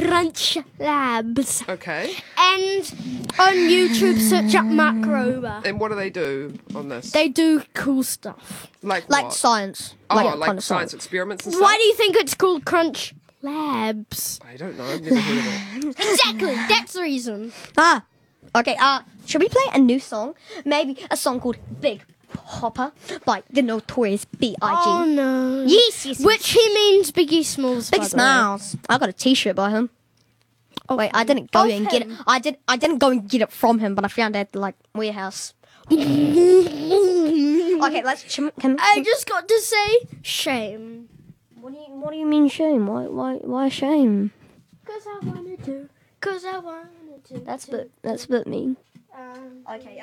Crunch Labs. Okay. And on YouTube, search up Mark Rober. And what do they do on this? They do cool stuff. Like Like what? science. like kind of science experiments and stuff? Why do you think it's called Crunch Labs? I don't know. I've never heard of it. Exactly, that's the reason. Okay, should we play a new song? Maybe a song called Big Popper by the Notorious B.I.G. Oh no. Yes. Which he means Biggie Smalls. Big by the way. Smiles. I got a T-shirt by him. Wait, I didn't go Of and get it. him? I didn't go and get it from him, but I found it at the warehouse. Okay, let's. I just got to say shame. What do you mean shame? Why shame? Cause I wanted to. Cause I wanted to. That's a bit mean. Okay.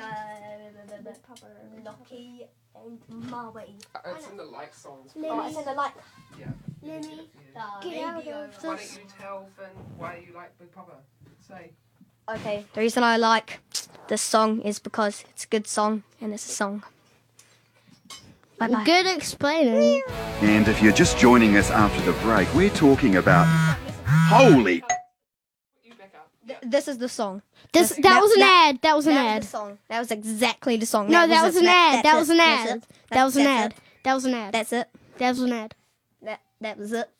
Lucky and Marley. It's in the like songs. Oh, it's in the like. Yeah. Lemmy, Yeah. get out of Why this. don't you tell Finn why you like Big Popper? Say. Okay, the reason I like this song is because it's a good song and it's a song. Bye bye. Good explaining. And if you're just joining us after the break, we're talking about holy. You back up. This is the song. That was an ad. That was an That ad. was the song. That was exactly the song. No, that was an ad. That was an That's ad. it. That was an That's ad. it. That was an ad. That's it. That was an ad. That was it.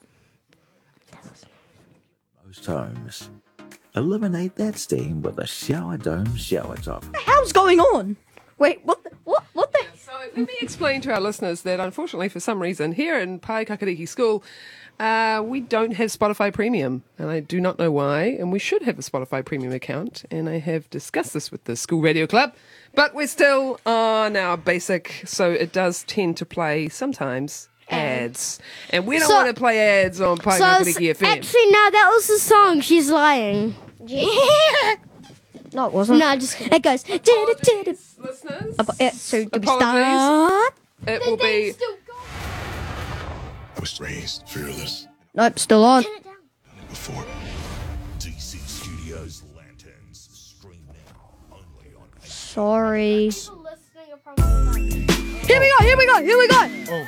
Most homes. Eliminate that steam with a shower dome shower top. What the hell's going on? Wait, what the? So let me explain to our listeners that unfortunately for some reason here in Pai Kakariki School, we don't have Spotify Premium. And I do not know why. And we should have a Spotify Premium account. And I have discussed this with the school radio club. But we're still on our basic. So it does tend to play sometimes ads. And we don't want to play ads on Pai Kakariki FM. Actually, no, that was the song. She's lying. No, it wasn't. No, just kidding. It goes. Apologies, listeners. So do we Apologies. start? It will be... I was raised fearless. Nope, still on. Before DC Studios Lanterns stream now only on Sorry. Listening are probably like, Here we go.